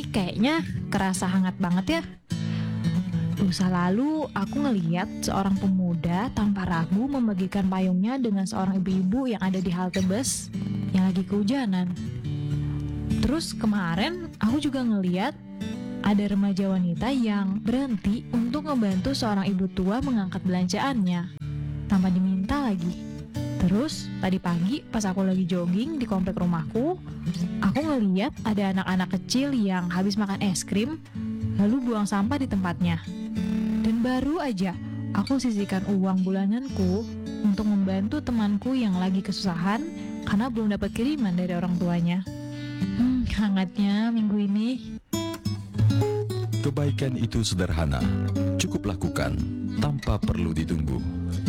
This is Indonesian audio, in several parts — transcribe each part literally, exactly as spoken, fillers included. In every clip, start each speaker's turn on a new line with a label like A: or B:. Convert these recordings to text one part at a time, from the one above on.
A: kayaknya kerasa hangat banget ya. Lusa lalu aku ngeliat seorang pemuda tanpa ragu membagikan payungnya dengan seorang ibu-ibu yang ada di halte bus yang lagi kehujanan. Terus kemarin aku juga ngeliat ada remaja wanita yang berhenti untuk membantu seorang ibu tua mengangkat belanjaannya tanpa diminta lagi. Terus tadi pagi pas aku lagi jogging di komplek rumahku, aku ngeliat ada anak-anak kecil yang habis makan es krim lalu buang sampah di tempatnya. Dan baru aja aku sisihkan uang bulananku untuk membantu temanku yang lagi kesusahan karena belum dapat kiriman dari orang tuanya. Hmm, hangatnya minggu ini.
B: Kebaikan itu sederhana, cukup lakukan tanpa perlu ditunggu.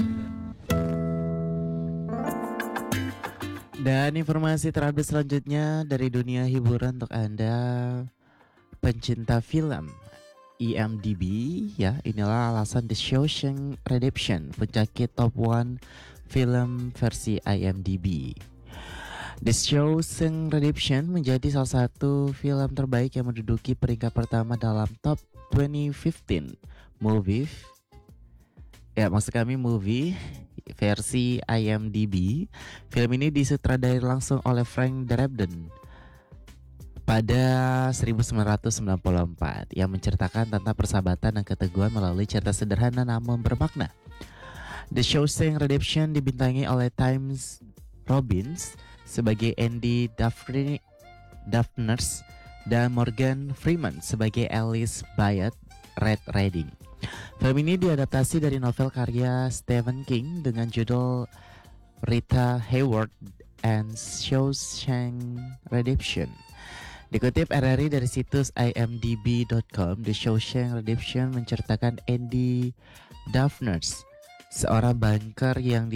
C: Dan informasi terupdate selanjutnya dari dunia hiburan untuk Anda pencinta film. I M D B ya, inilah alasan The Shawshank Redemption menjadi top one film versi I M D B. The Shawshank Redemption menjadi salah satu film terbaik yang menduduki peringkat pertama dalam top dua ribu lima belas movie. Ya, maksud kami movie versi I M D B. Film ini disutradarai langsung oleh Frank Darabont pada seribu sembilan ratus sembilan puluh empat yang menceritakan tentang persahabatan dan keteguhan melalui cerita sederhana namun bermakna. The Shawshank Redemption dibintangi oleh Tim Robbins sebagai Andy Dufresne, Dufresne dan Morgan Freeman sebagai Alice Bayard Red Riding. Film ini diadaptasi dari novel karya Stephen King dengan judul Rita Hayworth and Shawshank Redemption. Dikutip R R I dari situs I M D B dot com, The Shawshank Redemption menceritakan Andy Dufresne, seorang banker yang